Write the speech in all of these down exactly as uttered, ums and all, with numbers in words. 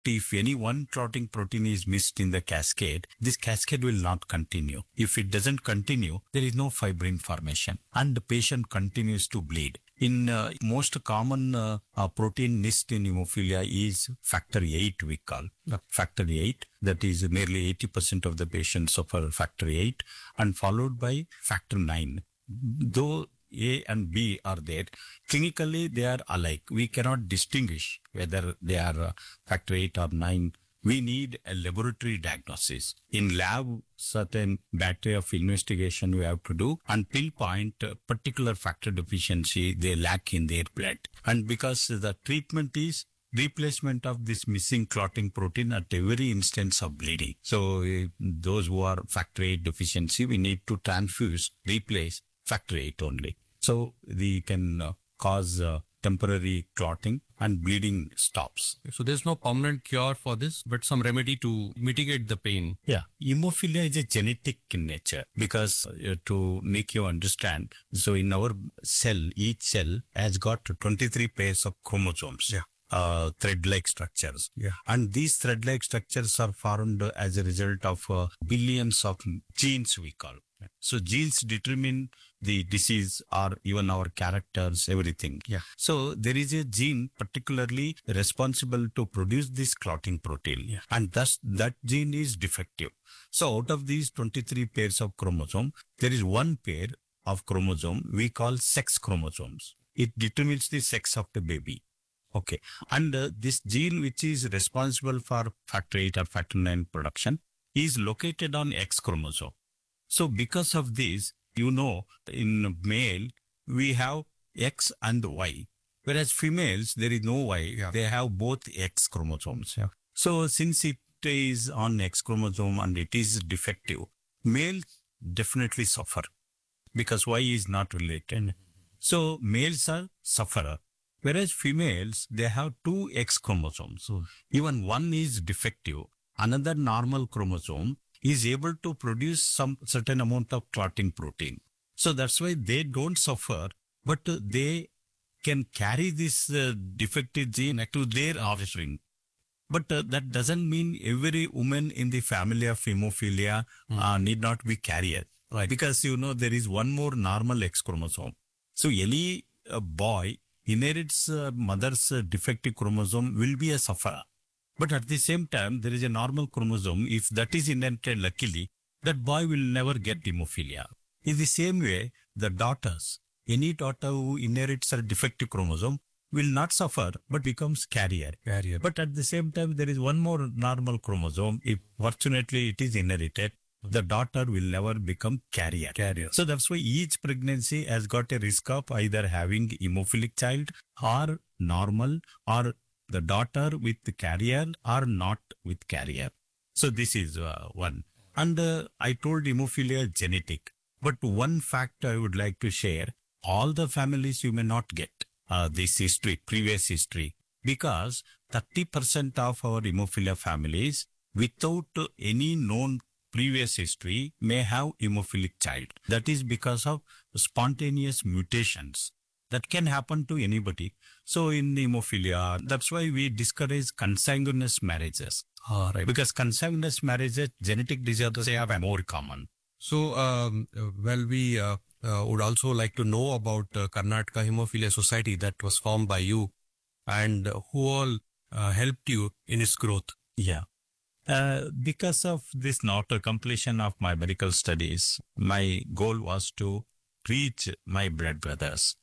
if any one clotting protein is missed in the cascade, this cascade will not continue. If it doesn't continue, there is no fibrin formation and the patient continues to bleed. In uh, most common uh, uh, protein missed in hemophilia is factor eight, we call. Uh, factor eight, that is nearly eighty percent of the patients suffer factor eight, and followed by factor nine. Though A and B are there, clinically they are alike. We cannot distinguish whether they are uh, factor eight or nine. We need a laboratory diagnosis. In lab, certain battery of investigation we have to do and pinpoint a particular factor deficiency they lack in their blood. And because the treatment is replacement of this missing clotting protein at every instance of bleeding. So uh, those who are factor eight deficiency, we need to transfuse, replace factor eight only. So we can uh, cause uh, temporary clotting and bleeding stops. So there's no permanent cure for this, but some remedy to mitigate the pain. Yeah. Hemophilia is a genetic in nature because uh, to make you understand, so in our cell, each cell has got twenty-three pairs of chromosomes. Yeah. Uh, thread-like structures. Yeah. And these thread-like structures are formed as a result of uh, billions of genes, we call. So genes determine the disease or even our characters, everything. Yeah. So there is a gene particularly responsible to produce this clotting protein. Yeah. And thus that gene is defective. So out of these twenty-three pairs of chromosome, there is one pair of chromosome we call sex chromosomes. It determines the sex of the baby. Okay. And uh, this gene which is responsible for factor eight or factor nine production is located on X chromosome. So because of this, you know, in male, we have X and Y. Whereas females, there is no Y. Yeah. They have both X chromosomes. Yeah. So since it is on X chromosome and it is defective, males definitely suffer because Y is not related. So males are sufferer. Whereas females, they have two X chromosomes. So even one is defective. Another normal chromosome is able to produce some certain amount of clotting protein. So that's why they don't suffer, but uh, they can carry this uh, defective gene to their offspring. But uh, that doesn't mean every woman in the family of hemophilia mm. uh, need not be carrier. Right. Because, you know, there is one more normal X chromosome. So any uh, boy inherits uh, mother's uh, defective chromosome will be a sufferer. But at the same time, there is a normal chromosome. If that is inherited luckily, that boy will never get hemophilia. In the same way, the daughters, any daughter who inherits a defective chromosome will not suffer, but becomes carrier. Carrier. But at the same time, there is one more normal chromosome. If fortunately it is inherited, the daughter will never become carrier. Carrier. So that's why each pregnancy has got a risk of either having hemophilic child or normal or the daughter with the carrier or not with carrier. So this is uh, one. And uh, I told hemophilia genetic. But one fact I would like to share, all the families you may not get uh, this history, previous history, because thirty percent of our hemophilia families without any known previous history may have hemophilic child. That is because of spontaneous mutations. That can happen to anybody. So in hemophilia, that's why we discourage consanguineous marriages. Ah, right. Because consanguineous marriages, genetic disorders are more common. So, um, well, we uh, uh, would also like to know about uh, Karnataka Hemophilia Society that was formed by you and uh, who all uh, helped you in its growth. Yeah. Uh, because of this not a completion of my medical studies, my goal was to reach my blood brothers.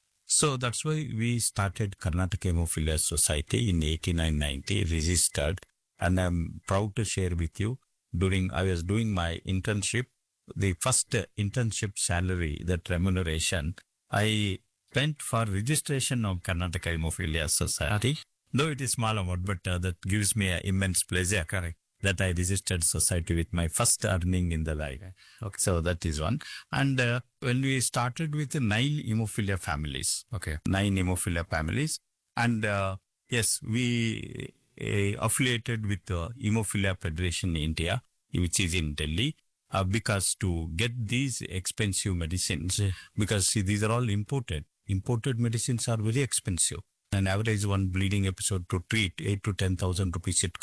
So that's why we started Karnataka Hemophilia Society in eighty-nine ninety, registered. And I'm proud to share with you, during I was doing my internship, the first internship salary, that remuneration, I spent for registration of Karnataka Hemophilia Society. Though it is small amount, but uh, that gives me an immense pleasure. Correct. That I registered society with my first earning in the life. Okay. So that is one. And uh, when we started with nine hemophilia families. Okay. Nine hemophilia families. And uh, yes, we uh, affiliated with the Hemophilia Federation in India, which is in Delhi. Uh, because to get these expensive medicines, yeah. because see, these are all imported. Imported medicines are very expensive. An average one bleeding episode to treat eight to ten thousand rupees it costs.